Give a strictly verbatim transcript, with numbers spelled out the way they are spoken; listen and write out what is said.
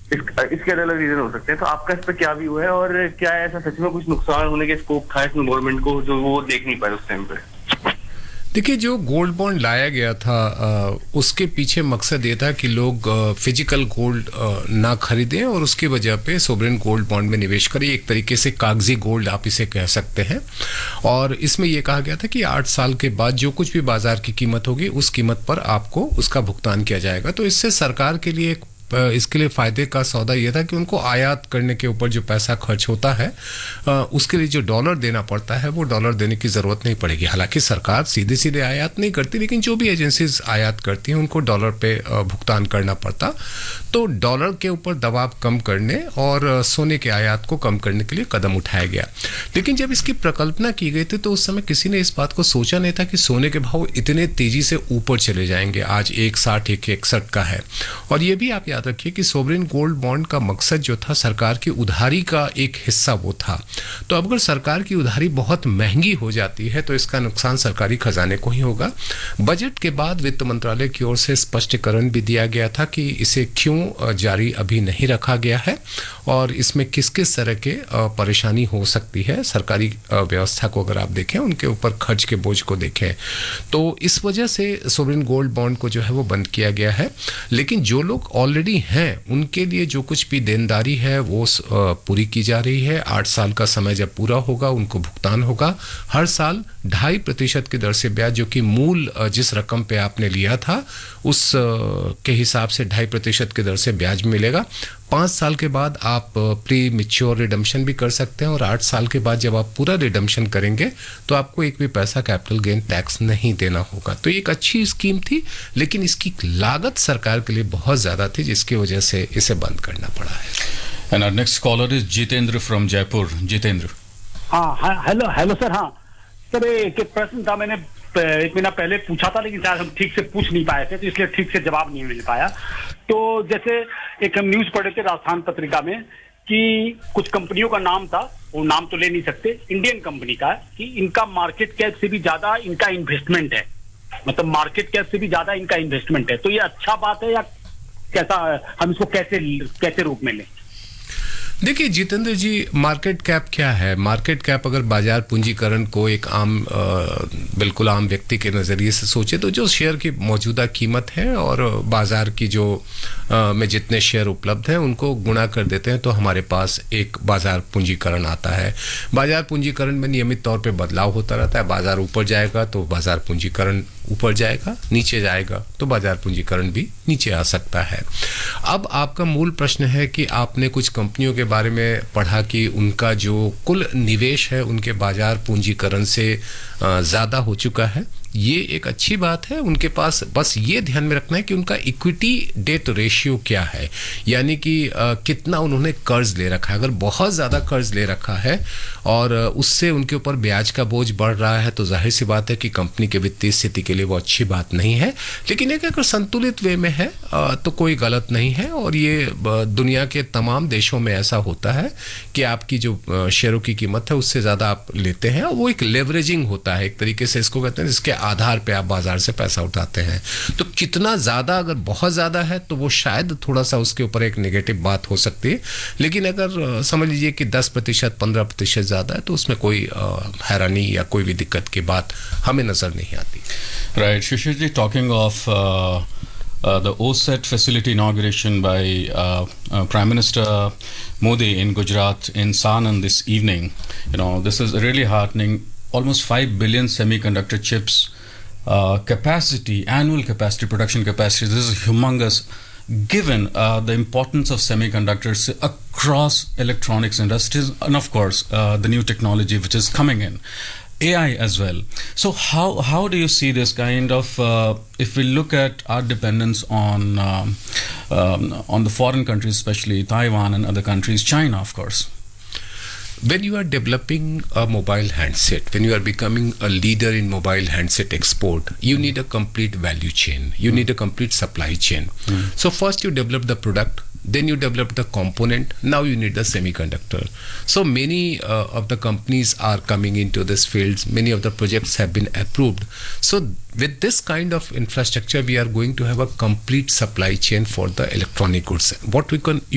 इस, इसके अलग अलग रीजन हो सकते हैं। तो आपका इस पर क्या व्यू है, और क्या ऐसा सच में कुछ नुकसान होने के स्कोप था इसमें गवर्नमेंट को जो वो देख नहीं पाए उस टाइम पे? देखिए, जो गोल्ड बॉन्ड लाया गया था आ, उसके पीछे मकसद ये था कि लोग फिजिकल गोल्ड ना खरीदें और उसकी वजह पे सोवरेन गोल्ड बॉन्ड में निवेश करें। एक तरीके से कागजी गोल्ड आप इसे कह सकते हैं। और इसमें यह कहा गया था कि आठ साल के बाद जो कुछ भी बाजार की कीमत होगी उस कीमत पर आपको उसका भुगतान किया जाएगा। तो इससे सरकार के लिए एक इसके लिए फायदे का सौदा यह था कि उनको आयात करने के ऊपर जो पैसा खर्च होता है उसके लिए जो डॉलर देना पड़ता है वो डॉलर देने की ज़रूरत नहीं पड़ेगी। हालांकि सरकार सीधे सीधे आयात नहीं करती, लेकिन जो भी एजेंसीज आयात करती हैं उनको डॉलर पे भुगतान करना पड़ता। तो डॉलर के ऊपर दबाव कम करने और सोने के आयात को कम करने के लिए कदम उठाया गया। लेकिन जब इसकी प्रकल्पना की गई थी तो उस समय किसी ने इस बात को सोचा नहीं था कि सोने के भाव इतने तेजी से ऊपर चले जाएंगे। आज एक साठ एक इकसठ का है। और ये भी आप याद रखिए कि सोवरेन गोल्ड बॉन्ड का मकसद जो था सरकार की उधारी का एक हिस्सा वो था। तो अब अगर सरकार की उधारी बहुत महंगी हो जाती है तो इसका नुकसान सरकारी खजाने को ही होगा। बजट के बाद वित्त मंत्रालय की ओर से स्पष्टीकरण भी दिया गया था कि इसे क्यों जारी अभी नहीं रखा गया है और इसमें किस किस तरह के परेशानी हो सकती है। सरकारी व्यवस्था को अगर आप देखें, उनके ऊपर खर्च के बोझ को देखें, तो इस वजह से सोवरेन गोल्ड बॉन्ड को जो है वो बंद किया गया है। लेकिन जो लोग ऑलरेडी हैं उनके लिए जो कुछ भी देनदारी है वो पूरी की जा रही है। आठ साल का समय जब पूरा होगा उनको भुगतान होगा हर साल ढाई प्रतिशत की दर से ब्याज, जो कि मूल जिस रकम पे आपने लिया था उस के हिसाब से ढाई प्रतिशत की दर से ब्याज मिलेगा। पाँच साल के बाद आप प्री मैच्योर रिडम्पशन भी कर सकते हैं और आठ साल के बाद जब आप पूरा रिडम्पशन करेंगे तो आपको एक भी पैसा कैपिटल गेन टैक्स नहीं देना होगा। तो एक अच्छी स्कीम थी, लेकिन इसकी लागत सरकार के लिए बहुत ज़्यादा थी, जिसकी वजह से इसे बंद करना पड़ा है। And our next caller is Jitendra from Jaipur. Jitendra. हाँ, हेलो हेलो सर। हाँ सर, एक प्रश्न था, मैंने एक महीना पहले पूछा था लेकिन शायद हम ठीक से पूछ नहीं पाए थे तो इसलिए ठीक से जवाब नहीं मिल पाया। तो जैसे एक हम न्यूज पढ़े थे राजस्थान पत्रिका में कि कुछ कंपनियों का नाम था, वो नाम तो ले नहीं सकते, इंडियन कंपनी का, कि इनका मार्केट कैप से भी ज्यादा इनका इन्वेस्टमेंट है, मतलब मार्केट कैप से भी ज्यादा इनका इन्वेस्टमेंट है। तो ये अच्छा बात है या कैसा, हम इसको कैसे कैसे रूप में लें? देखिए जितेंद्र जी, मार्केट कैप क्या है? मार्केट कैप अगर बाजार पूंजीकरण को एक आम बिल्कुल आम व्यक्ति के नज़रिए से सोचे तो जो शेयर की मौजूदा कीमत है और बाजार की जो आ, में जितने शेयर उपलब्ध हैं उनको गुणा कर देते हैं तो हमारे पास एक बाजार पूंजीकरण आता है। बाजार पूंजीकरण में नियमित तौर पे बदलाव होता रहता है। बाजार ऊपर जाएगा तो बाजार पूंजीकरण ऊपर जाएगा, नीचे जाएगा तो बाजार पूंजीकरण भी नीचे आ सकता है। अब आपका मूल प्रश्न है कि आपने कुछ कंपनियों के बारे में पढ़ा कि उनका जो कुल निवेश है उनके बाजार पूंजीकरण से ज़्यादा हो चुका है। ये एक अच्छी बात है। उनके पास बस ये ध्यान में रखना है कि उनका इक्विटी डेट रेशियो क्या है, यानी कि आ, कितना उन्होंने कर्ज ले रखा है। अगर बहुत ज़्यादा कर्ज ले रखा है और उससे उनके ऊपर ब्याज का बोझ बढ़ रहा है तो जाहिर सी बात है कि कंपनी के वित्तीय स्थिति के लिए वो अच्छी बात नहीं है। लेकिन एक अगर संतुलित वे में है आ, तो कोई गलत नहीं है। और ये दुनिया के तमाम देशों में ऐसा होता है कि आपकी जो शेयरों की कीमत है उससे ज़्यादा आप लेते हैं। वो एक लेवरेजिंग होता है, एक तरीके से इसको कहते हैं, जिसके आधार पे आप बाजार से पैसा उठाते हैं। तो कितना ज्यादा, अगर बहुत ज्यादा है तो वो शायद थोड़ा सा उसके ऊपर एक नेगेटिव बात हो सकती है। लेकिन अगर समझ लीजिए कि दस प्रतिशत पंद्रह प्रतिशत ज्यादा है तो उसमें कोई हैरानी या कोई भी दिक्कत की बात हमें नजर नहीं आती। Right Shishir ji, talking of Uh, the O S E T facility inauguration by uh, uh, Prime Minister Modi in Gujarat in Sanand this evening. You know, this is really heartening. Almost five billion semiconductor chips uh, capacity, annual capacity, production capacity. This is humongous given uh, the importance of semiconductors across electronics industries and of course uh, the new technology which is coming in. A I as well. So how how do you see this kind of uh, if we look at our dependence on um, um, on the foreign countries, especially Taiwan and other countries, China of course? When you are developing a mobile handset, when you are becoming a leader in mobile handset export, you need a complete value chain. You mm. need a complete supply chain. Mm. So first you develop the product, then you develop the component, now you need the semiconductor. So many uh, of the companies are coming into this field, many of the projects have been approved. So with this kind of infrastructure, we are going to have a complete supply chain for the electronic goods. What we can